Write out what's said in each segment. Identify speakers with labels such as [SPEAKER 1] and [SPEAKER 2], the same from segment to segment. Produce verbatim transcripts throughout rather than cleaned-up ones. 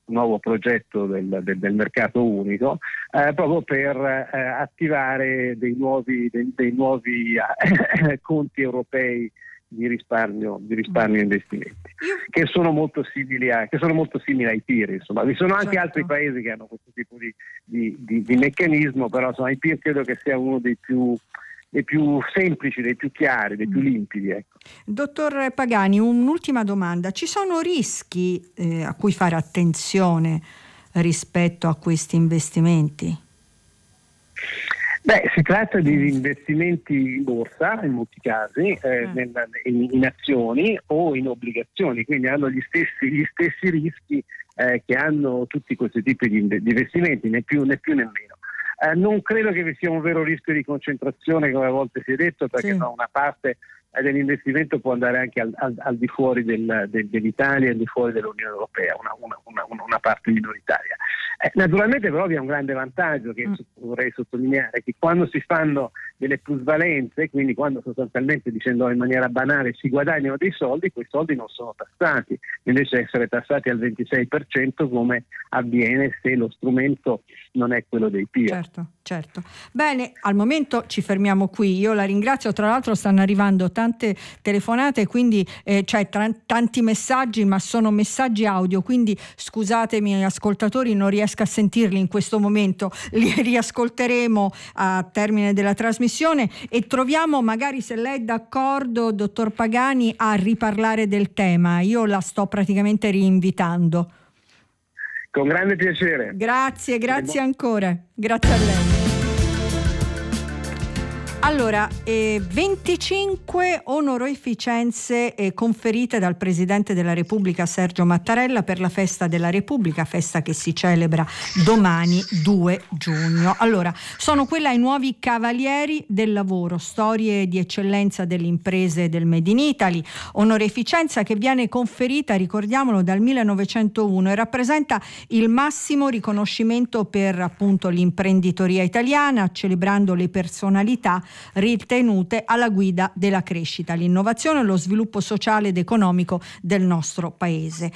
[SPEAKER 1] nuovo progetto del, del, del mercato unico, eh, proprio per eh, attivare dei nuovi, dei, dei nuovi eh, conti europei di risparmio, di risparmio e investimenti, che sono molto simili a, che sono molto simili ai P I R. Insomma, vi sono anche
[SPEAKER 2] certo.
[SPEAKER 1] altri paesi che hanno questo tipo di, di, di, di meccanismo, però insomma, i P I R credo che sia uno dei più dei più semplici, dei più chiari, dei più limpidi. Ecco.
[SPEAKER 2] Dottor Pagani, un'ultima domanda. Ci sono rischi eh, a cui fare attenzione rispetto a questi investimenti?
[SPEAKER 1] Beh, si tratta di investimenti in borsa, in molti casi, eh,
[SPEAKER 2] mm.
[SPEAKER 1] nel, in, in azioni o in obbligazioni, quindi hanno gli stessi, gli stessi rischi eh, che hanno tutti questi tipi di, di investimenti, né più né più né meno. Eh, non credo che vi sia un vero rischio di concentrazione, come a volte si è detto, perché
[SPEAKER 2] sì.
[SPEAKER 1] no, una parte eh, dell'investimento può andare anche al, al, al di fuori del, del, dell'Italia, al di fuori dell'Unione Europea, una, una, una, una parte minoritaria. Eh, naturalmente però vi è un grande vantaggio che mm. vorrei sottolineare, che quando si fanno delle plusvalenze, quindi quando sostanzialmente, dicendo in maniera banale, si guadagnano dei soldi, quei soldi non sono tassati, invece di essere tassati al ventisei per cento come avviene se lo strumento non è quello dei P I R.
[SPEAKER 2] Certo, certo. Bene, al momento ci fermiamo qui. Io la ringrazio, tra l'altro stanno arrivando tante telefonate, quindi eh, cioè tra- tanti messaggi, ma sono messaggi audio, quindi scusatemi ascoltatori, non riesco a sentirli in questo momento, li riascolteremo a termine della trasmissione e troviamo, magari se lei è d'accordo, dottor Pagani, a riparlare del tema. Io la sto praticamente rinvitando.
[SPEAKER 1] Con grande piacere.
[SPEAKER 2] Grazie, grazie ancora. Grazie a lei. Allora, eh, venticinque onorificenze eh, conferite dal Presidente della Repubblica Sergio Mattarella per la Festa della Repubblica, festa che si celebra domani due giugno. Allora, sono quelle ai nuovi Cavalieri del Lavoro, storie di eccellenza delle imprese del Made in Italy, onorificenza che viene conferita, ricordiamolo, dal millenovecentouno e rappresenta il massimo riconoscimento per appunto l'imprenditoria italiana, celebrando le personalità ritenute alla guida della crescita, l'innovazione e lo sviluppo sociale ed economico del nostro paese.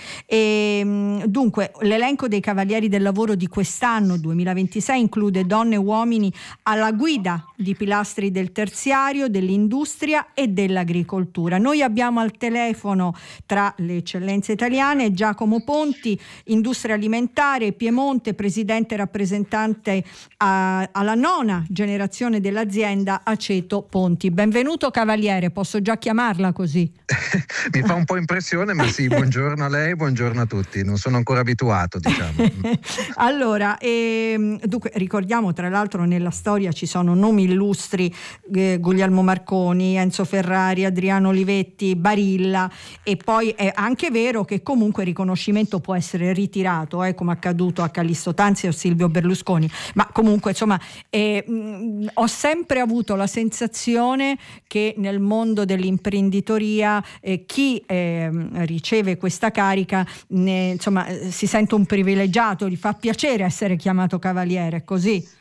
[SPEAKER 2] E, dunque, l'elenco dei Cavalieri del Lavoro di quest'anno duemilaventisei include donne e uomini alla guida di pilastri del terziario, dell'industria e dell'agricoltura. Noi abbiamo al telefono, tra le eccellenze italiane, Giacomo Ponti, industria alimentare, Piemonte, presidente rappresentante a, alla nona generazione dell'azienda Aceto Ponti. Benvenuto Cavaliere, posso già chiamarla così?
[SPEAKER 3] Mi fa un po' impressione, ma sì, buongiorno a lei, buongiorno a tutti, non sono ancora abituato, diciamo.
[SPEAKER 2] Allora, ehm, dunque, ricordiamo tra l'altro nella storia ci sono nomi illustri, eh, Guglielmo Marconi, Enzo Ferrari, Adriano Olivetti, Barilla, e poi è anche vero che comunque il riconoscimento può essere ritirato, eh, come accaduto a Callisto Tanzi o Silvio Berlusconi, ma comunque insomma eh, mh, ho sempre avuto la sensazione che nel mondo dell'imprenditoria eh, chi eh, riceve questa carica ne, insomma eh, si sente un privilegiato, gli fa piacere essere chiamato cavaliere, così.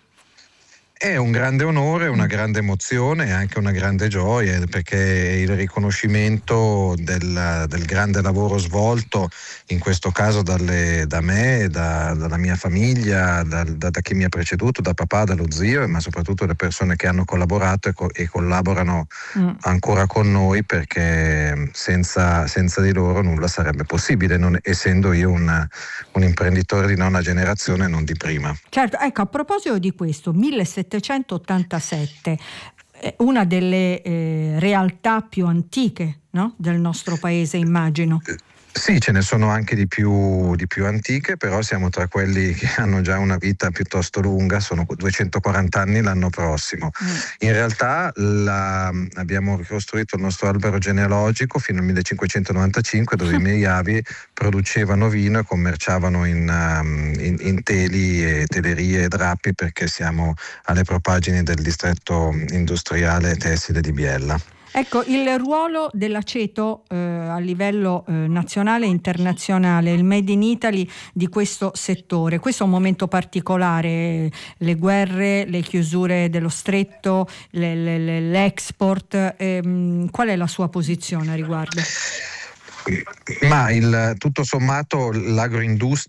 [SPEAKER 3] È un grande onore, una grande emozione e anche una grande gioia, perché il riconoscimento del, del grande lavoro svolto, in questo caso dalle, da me, da, dalla mia famiglia, da, da, da chi mi ha preceduto, da papà, dallo zio, ma soprattutto le persone che hanno collaborato e, co- e collaborano mm. ancora con noi, perché senza, senza di loro nulla sarebbe possibile, non, essendo io un, un imprenditore di nona generazione, non di prima.
[SPEAKER 2] Certo, ecco, a proposito di questo, millesettecentottantasette, una delle eh, realtà più antiche, no? del nostro paese, immagino.
[SPEAKER 3] Sì, ce ne sono anche di più, di più antiche, però siamo tra quelli che hanno già una vita piuttosto lunga, sono duecentoquaranta anni l'anno prossimo. Mm. In realtà la, abbiamo ricostruito il nostro albero genealogico fino al millecinquecentonovantacinque, dove i miei avi producevano vino e commerciavano in, in, in teli e telerie e drappi, perché siamo alle propagini del distretto industriale tessile di Biella.
[SPEAKER 2] Ecco, il ruolo dell'aceto eh, a livello eh, nazionale e internazionale, il Made in Italy di questo settore. Questo è un momento particolare, le guerre, le chiusure dello stretto, le, le, l'export. Ehm, qual è la sua posizione a riguardo?
[SPEAKER 3] Ma il, tutto sommato l'agroindustria